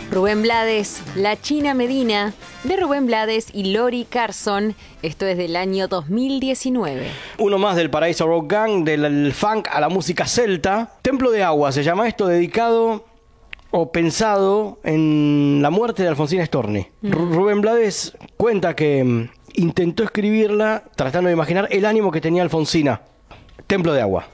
Rubén Blades, La China Medina, de Rubén Blades y Lori Carson. Esto es del año 2019. Uno más del Paraíso Rock Gang, del funk a la música celta. Templo de Agua se llama esto, dedicado o pensado en la muerte de Alfonsina Storni. Rubén Blades cuenta que intentó escribirla tratando de imaginar el ánimo que tenía Alfonsina. Templo de Agua.